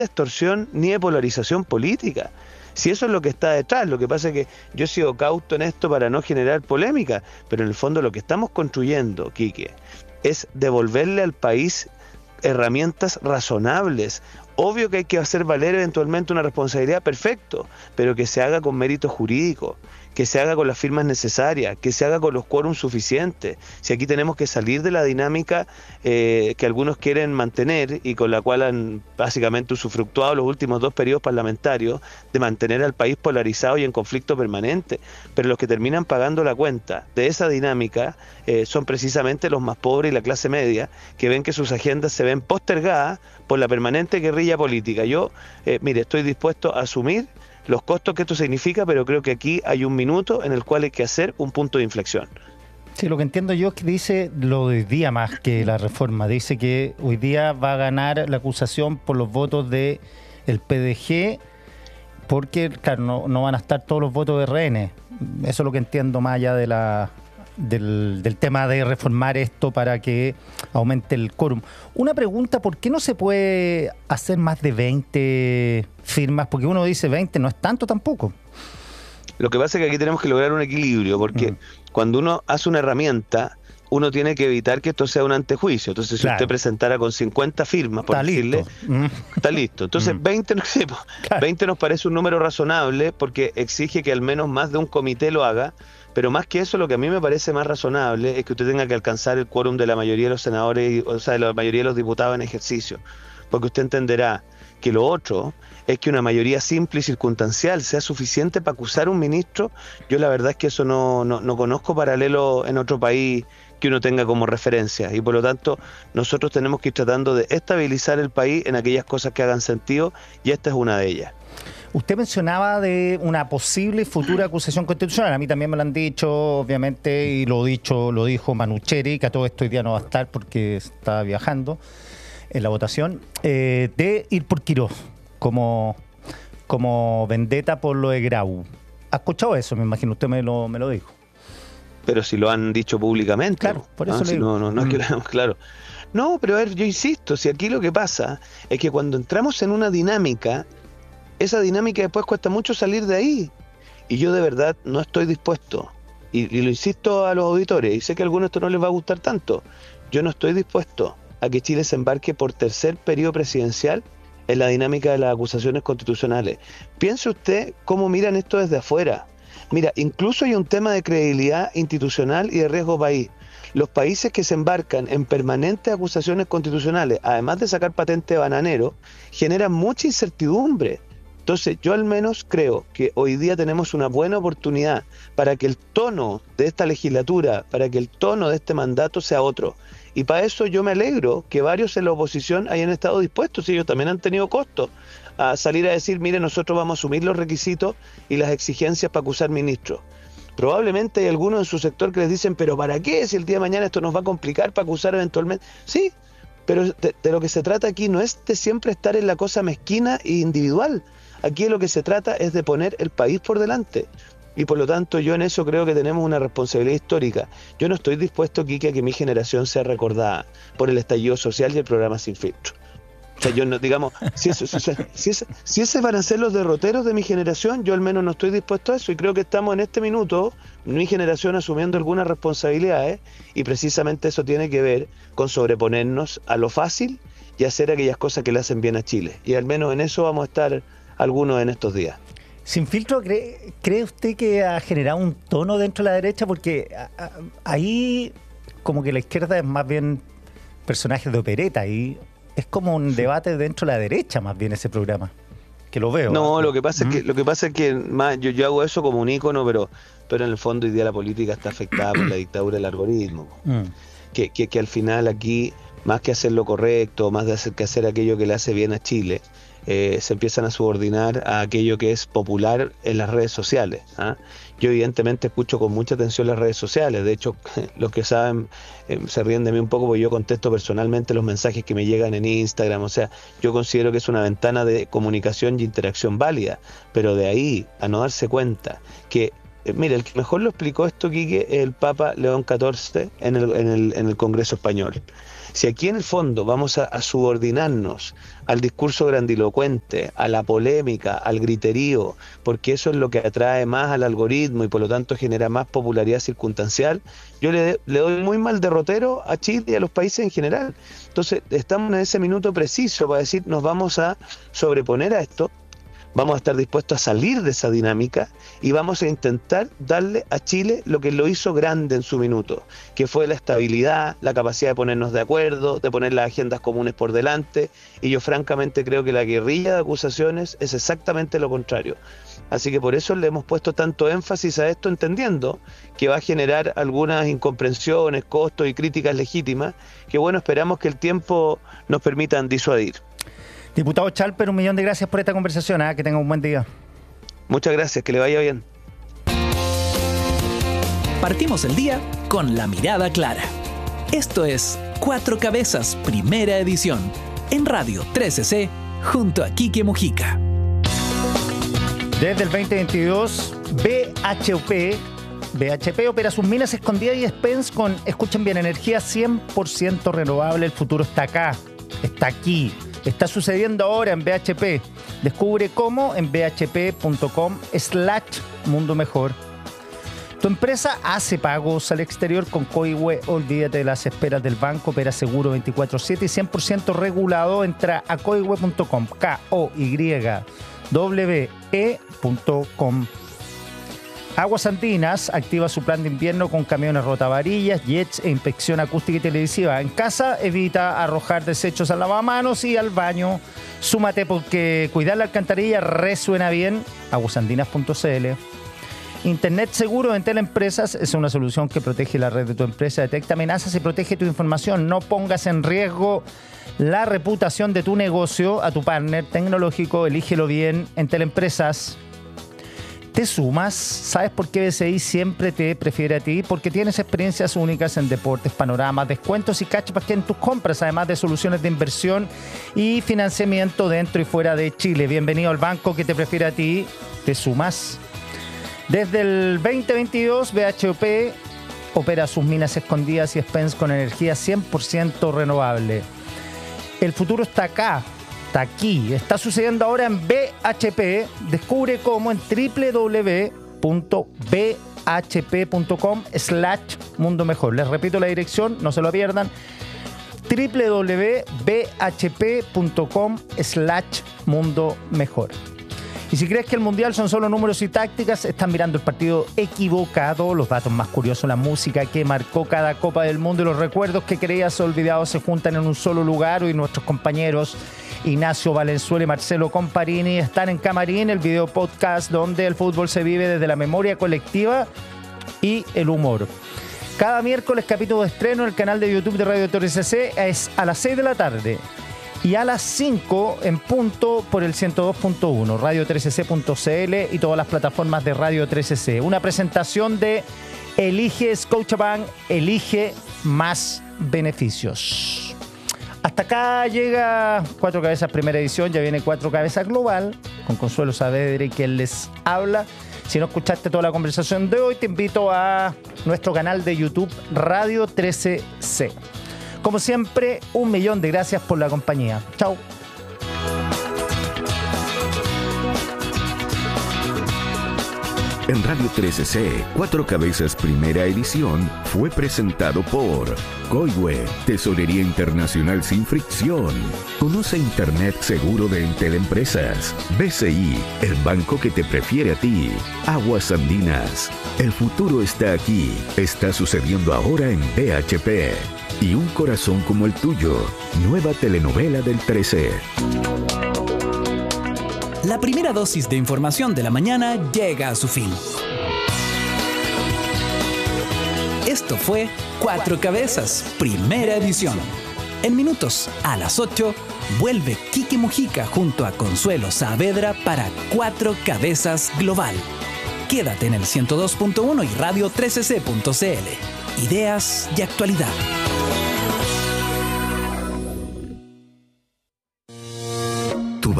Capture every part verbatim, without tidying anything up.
extorsión ni de polarización política. Si eso es lo que está detrás, lo que pasa es que yo he sido cauto en esto para no generar polémica, pero en el fondo lo que estamos construyendo, Quique, es devolverle al país herramientas razonables. Obvio que hay que hacer valer eventualmente una responsabilidad, perfecto, pero que se haga con mérito jurídico, que se haga con las firmas necesarias, que se haga con los quórums suficientes. Si aquí tenemos que salir de la dinámica eh, que algunos quieren mantener y con la cual han básicamente usufructuado los últimos dos periodos parlamentarios, de mantener al país polarizado y en conflicto permanente, pero los que terminan pagando la cuenta de esa dinámica eh, son precisamente los más pobres y la clase media, que ven que sus agendas se ven postergadas por la permanente guerrilla política. Yo, eh, mire, estoy dispuesto a asumir los costos que esto significa, pero creo que aquí hay un minuto en el cual hay que hacer un punto de inflexión. Sí, lo que entiendo yo es que dice lo de hoy día más que la reforma. Dice que hoy día va a ganar la acusación por los votos del P D G, porque, claro, no, no van a estar todos los votos de R N. Eso es lo que entiendo más allá de la... Del, del tema de reformar esto para que aumente el quórum. Una pregunta, ¿por qué no se puede hacer más de veinte firmas? Porque uno dice veinte, no es tanto tampoco. Lo que pasa es que aquí tenemos que lograr un equilibrio, porque mm. cuando uno hace una herramienta, uno tiene que evitar que esto sea un antejuicio. Entonces, si claro. usted presentara con cincuenta firmas, por está decirle, listo. Mm. está listo. Entonces, mm. veinte, no sé, claro. veinte nos parece un número razonable porque exige que al menos más de un comité lo haga. Pero más que eso, lo que a mí me parece más razonable es que usted tenga que alcanzar el quórum de la mayoría de los senadores, o sea, de la mayoría de los diputados en ejercicio. Porque usted entenderá que lo otro es que una mayoría simple y circunstancial sea suficiente para acusar a un ministro. Yo la verdad es que eso no, no, no conozco paralelo en otro país que uno tenga como referencia. Y por lo tanto, nosotros tenemos que ir tratando de estabilizar el país en aquellas cosas que hagan sentido, y esta es una de ellas. Usted mencionaba de una posible futura acusación constitucional. A mí también me lo han dicho, obviamente, y lo dicho, lo dijo Manucheri, que a todo esto hoy día no va a estar porque está viajando en la votación, eh, de ir por Quirós como, como vendetta por lo de Grau. ¿Ha escuchado eso? Me imagino, usted me lo, me lo dijo. Pero si lo han dicho públicamente. Claro, por eso ah, le si digo. No, no, no es que lo hagamos claro. No, pero a ver, yo insisto, si aquí lo que pasa es que cuando entramos en una dinámica, esa dinámica después cuesta mucho salir de ahí. Y yo de verdad no estoy dispuesto, y, y lo insisto a los auditores, y sé que a algunos esto no les va a gustar tanto, yo no estoy dispuesto a que Chile se embarque por tercer periodo presidencial en la dinámica de las acusaciones constitucionales. Piense usted cómo miran esto desde afuera. Mira, incluso hay un tema de credibilidad institucional y de riesgo país. Los países que se embarcan en permanentes acusaciones constitucionales, además de sacar patente bananero, generan mucha incertidumbre. Entonces, yo al menos creo que hoy día tenemos una buena oportunidad para que el tono de esta legislatura, para que el tono de este mandato sea otro. Y para eso yo me alegro que varios en la oposición hayan estado dispuestos, y ellos también han tenido costos, a salir a decir, mire, nosotros vamos a asumir los requisitos y las exigencias para acusar ministros. Probablemente hay algunos en su sector que les dicen, pero ¿para qué? Si el día de mañana esto nos va a complicar para acusar eventualmente. Sí, pero de, de lo que se trata aquí no es de siempre estar en la cosa mezquina e individual. Aquí lo que se trata es de poner el país por delante. Y por lo tanto yo en eso creo que tenemos una responsabilidad histórica. Yo no estoy dispuesto, Quique, a que mi generación sea recordada por el estallido social y el programa Sin Filtro. O sea, yo no, digamos, si, eso, si, si, ese, si ese van a ser los derroteros de mi generación, yo al menos no estoy dispuesto a eso, y creo que estamos en este minuto, mi generación, asumiendo algunas responsabilidades, y precisamente eso tiene que ver con sobreponernos a lo fácil y hacer aquellas cosas que le hacen bien a Chile. Y al menos en eso vamos a estar algunos en estos días. Sin Filtro, ¿cree, ¿cree usted que ha generado un tono dentro de la derecha? Porque a, a, ahí como que la izquierda es más bien personajes de opereta, y es como un debate dentro de la derecha más bien ese programa, que lo veo. No, ¿eh? lo que pasa ¿Mm? es que lo que pasa es que más, yo, yo hago eso como un ícono, pero pero en el fondo hoy día la política está afectada por la dictadura del algoritmo. Mm. Que, que, que al final aquí, más que hacer lo correcto, más de hacer que hacer aquello que le hace bien a Chile, eh, se empiezan a subordinar a aquello que es popular en las redes sociales. ¿ah? Yo evidentemente escucho con mucha atención las redes sociales. De hecho, los que saben eh, se ríen de mí un poco porque yo contesto personalmente los mensajes que me llegan en Instagram. O sea, yo considero que es una ventana de comunicación y interacción válida, pero de ahí a no darse cuenta que Eh, mira, el que mejor lo explicó esto, Quique, es el Papa León catorce en el, en el, en el Congreso Español. Si aquí en el fondo vamos a, a subordinarnos al discurso grandilocuente, a la polémica, al griterío, porque eso es lo que atrae más al algoritmo y por lo tanto genera más popularidad circunstancial, yo le, le doy muy mal derrotero a Chile y a los países en general. Entonces estamos en ese minuto preciso para decir nos vamos a sobreponer a esto, vamos a estar dispuestos a salir de esa dinámica y vamos a intentar darle a Chile lo que lo hizo grande en su minuto, que fue la estabilidad, la capacidad de ponernos de acuerdo, de poner las agendas comunes por delante, y yo francamente creo que la guerrilla de acusaciones es exactamente lo contrario. Así que por eso le hemos puesto tanto énfasis a esto, entendiendo que va a generar algunas incomprensiones, costos y críticas legítimas, que bueno, esperamos que el tiempo nos permitan disuadir. Diputado Chalper, un millón de gracias por esta conversación, ¿eh? Que tenga un buen día. Muchas gracias, que le vaya bien. Partimos el día con la mirada clara. Esto es Cuatro Cabezas, primera edición, en Radio trece C, junto a Quique Mujica. Desde el veinte veintidós, B H P, B H P opera sus minas escondidas y expens con, escuchen bien, energía cien por ciento renovable. El futuro está acá, está aquí. Está sucediendo ahora en B H P. Descubre cómo en bhp.com slash mundo mejor. Tu empresa hace pagos al exterior con Coihue. Olvídate de las esperas del banco. Opera seguro veinticuatro siete y cien por ciento regulado. Entra a coihue punto com. K O Y W E punto com. Aguas Andinas activa su plan de invierno con camiones rotavarillas, jets e inspección acústica y televisiva. En casa evita arrojar desechos al lavamanos y al baño. Súmate porque cuidar la alcantarilla resuena bien. aguasandinas punto c l. Internet seguro en Teleempresas es una solución que protege la red de tu empresa, detecta amenazas y protege tu información. No pongas en riesgo la reputación de tu negocio a tu partner tecnológico. Elígelo bien en Teleempresas. ¿Te sumas? ¿Sabes por qué B C I siempre te prefiere a ti? Porque tienes experiencias únicas en deportes, panoramas, descuentos y cashback en tus compras, además de soluciones de inversión y financiamiento dentro y fuera de Chile. Bienvenido al banco que te prefiere a ti. ¿Te sumas? Desde el veinte veintidós, B H P opera sus minas escondidas y expens con energía cien por ciento renovable. El futuro está acá. Está aquí, está sucediendo ahora en B H P. Descubre cómo en doble u doble u doble u punto b h p punto com slash mundo mejor. Les repito la dirección, no se lo pierdan. doble u doble u doble u punto b h p punto com slash mundo mejor. Y si crees que el Mundial son solo números y tácticas, están mirando el partido equivocado. Los datos más curiosos, la música que marcó cada Copa del Mundo y los recuerdos que creías olvidados se juntan en un solo lugar. Hoy nuestros compañeros Ignacio Valenzuela y Marcelo Comparini están en Camarín, el video podcast donde el fútbol se vive desde la memoria colectiva y el humor. Cada miércoles capítulo de estreno en el canal de YouTube de Radio trece C es a las seis de la tarde. Y a las cinco en punto por el ciento dos punto uno, radio trece c punto c l y todas las plataformas de Radio trece C. Una presentación de Elige Scotiabank, elige más beneficios. Hasta acá llega Cuatro Cabezas primera edición, ya viene Cuatro Cabezas Global, con Consuelo Saavedra y quien les habla. Si no escuchaste toda la conversación de hoy, te invito a nuestro canal de YouTube Radio trece C. Como siempre, un millón de gracias por la compañía. Chao. En Radio trece C, Cuatro Cabezas Primera Edición fue presentado por Coihue, Tesorería Internacional sin fricción. Conoce Internet seguro de Entel Empresas. B C I, el banco que te prefiere a ti. Aguas Andinas, el futuro está aquí. Está sucediendo ahora en B H P. Y un corazón como el tuyo. Nueva telenovela del trece. La primera dosis de información de la mañana llega a su fin. Esto fue Cuatro Cabezas, primera edición. En minutos, a las ocho, vuelve Quique Mujica junto a Consuelo Saavedra para Cuatro Cabezas Global. Quédate en el ciento dos punto uno y radio trece c punto c l. Ideas y actualidad.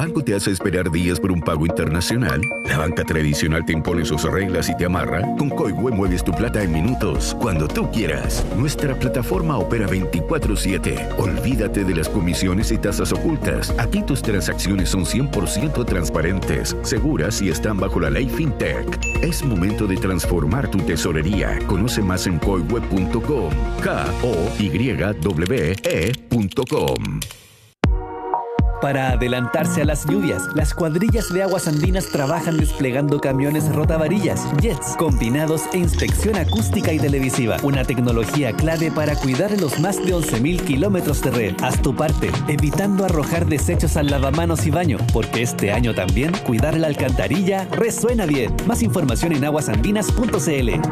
banco te hace esperar días por un pago internacional, la banca tradicional te impone sus reglas y te amarra, con Coihue mueves tu plata en minutos, cuando tú quieras. Nuestra plataforma opera veinticuatro siete. Olvídate de las comisiones y tasas ocultas. Aquí tus transacciones son cien por ciento transparentes, seguras y están bajo la ley FinTech. Es momento de transformar tu tesorería. Conoce más en coihue punto com. K O Y W E punto com. Para adelantarse a las lluvias, las cuadrillas de aguas andinas trabajan desplegando camiones rotavarillas, jets, combinados e inspección acústica y televisiva. Una tecnología clave para cuidar los más de once mil kilómetros de red. Haz tu parte, evitando arrojar desechos al lavamanos y baño, porque este año también cuidar la alcantarilla resuena bien. Más información en aguas andinas punto c l.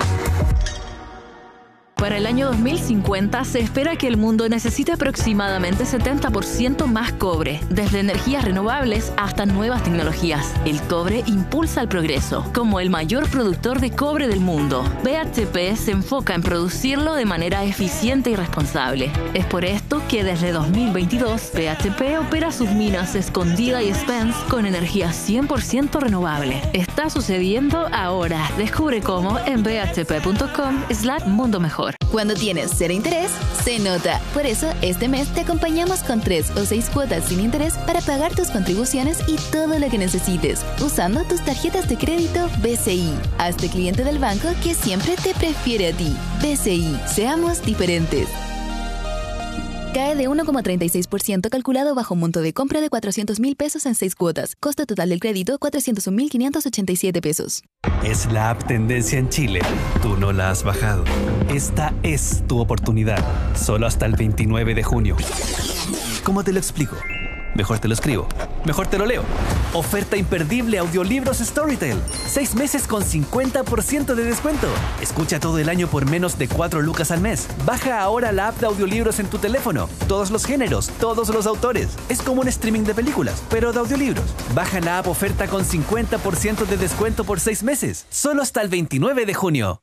Para el año dos mil cincuenta se espera que el mundo necesite aproximadamente setenta por ciento más cobre, desde energías renovables hasta nuevas tecnologías. El cobre impulsa el progreso. Como el mayor productor de cobre del mundo, B H P se enfoca en producirlo de manera eficiente y responsable. Es por esto que desde dos mil veintidós, B H P opera sus minas Escondida y Spence con energía cien por ciento renovable. Está sucediendo ahora. Descubre cómo en b h p punto com slash mundo mejor. Cuando tienes cero interés, se nota. Por eso, este mes te acompañamos con tres o seis cuotas sin interés para pagar tus contribuciones y todo lo que necesites, usando tus tarjetas de crédito B C I. Hazte cliente del banco que siempre te prefiere a ti. B C I. Seamos diferentes. Cae de uno coma treinta y seis por ciento calculado bajo un monto de compra de cuatrocientos mil pesos en seis cuotas. Costo total del crédito, cuatrocientos un mil quinientos ochenta y siete pesos. Es la app tendencia en Chile. Tú no la has bajado. Esta es tu oportunidad. Solo hasta el veintinueve de junio. ¿Cómo te lo explico? Mejor te lo escribo. Mejor te lo leo. Oferta imperdible Audiolibros Storytel. Seis meses con cincuenta por ciento de descuento. Escucha todo el año por menos de cuatro lucas al mes. Baja ahora la app de audiolibros en tu teléfono. Todos los géneros, todos los autores. Es como un streaming de películas, pero de audiolibros. Baja la app oferta con cincuenta por ciento de descuento por seis meses. Solo hasta el veintinueve de junio.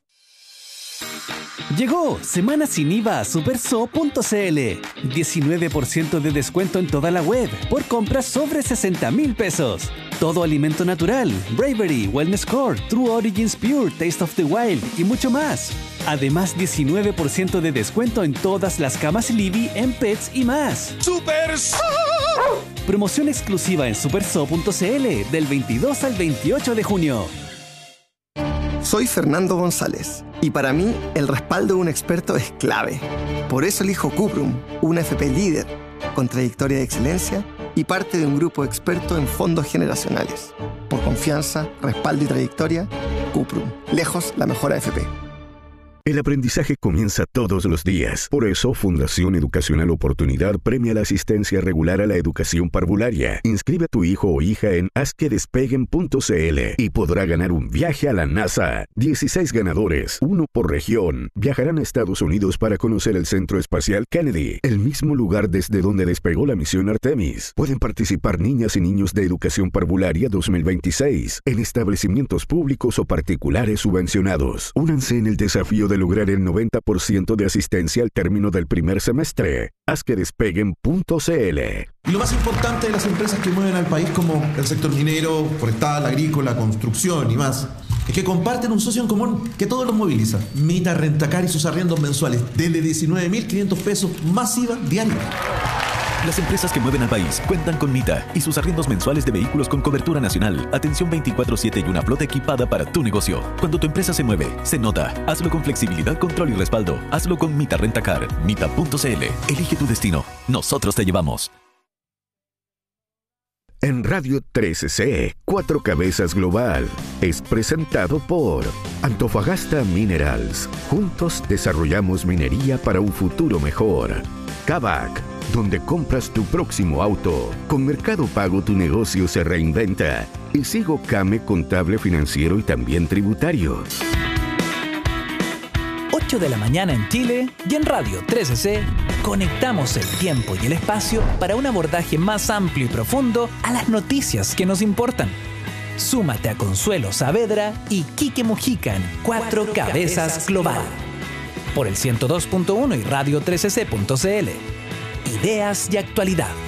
Llegó Semana Sin I V A a superso punto c l. diecinueve por ciento de descuento en toda la web por compras sobre sesenta mil pesos. Todo alimento natural, Bravery, Wellness Core, True Origins Pure, Taste of the Wild y mucho más. Además, diecinueve por ciento de descuento en todas las camas Libby, en Pets y más. ¡Superso! Promoción exclusiva en superso punto c l del veintidós al veintiocho de junio. Soy Fernando González y para mí el respaldo de un experto es clave. Por eso elijo Cuprum, una F P líder, con trayectoria de excelencia y parte de un grupo experto en fondos generacionales. Por confianza, respaldo y trayectoria, Cuprum, lejos la mejor A F P. El aprendizaje comienza todos los días. Por eso, Fundación Educacional Oportunidad premia la asistencia regular a la educación parvularia. Inscribe a tu hijo o hija en haz que despeguen punto c l y podrá ganar un viaje a la NASA. dieciséis ganadores, uno por región, viajarán a Estados Unidos para conocer el Centro Espacial Kennedy, el mismo lugar desde donde despegó la misión Artemis. Pueden participar niñas y niños de Educación Parvularia dos mil veintiséis en establecimientos públicos o particulares subvencionados. Únanse en el desafío de lograr el noventa por ciento de asistencia al término del primer semestre. haz que despeguen punto c l. Y lo más importante de las empresas que mueven al país, como el sector minero, forestal, agrícola, construcción y más, es que comparten un socio en común que todos los moviliza. Mita Rentacar y sus arriendos mensuales desde diecinueve mil quinientos pesos más I V A diario. Las empresas que mueven al país cuentan con Mita y sus arriendos mensuales de vehículos con cobertura nacional, atención veinticuatro siete y una flota equipada para tu negocio. Cuando tu empresa se mueve, se nota. Hazlo con flexibilidad, control y respaldo. Hazlo con Mita Rentacar. Mita punto c l. Elige tu destino. Nosotros te llevamos. En Radio trece C, Cuatro Cabezas Global, es presentado por Antofagasta Minerals. Juntos desarrollamos minería para un futuro mejor. Kavak, donde compras tu próximo auto. Con Mercado Pago tu negocio se reinventa. Y Sigo Came Contable Financiero y también Tributario. ocho de la mañana en Chile y en Radio trece C conectamos el tiempo y el espacio para un abordaje más amplio y profundo a las noticias que nos importan. Súmate a Consuelo Saavedra y Quique Mujica en Cuatro Cabezas Global por el ciento dos punto uno y radio trece c punto c l. Ideas y actualidad.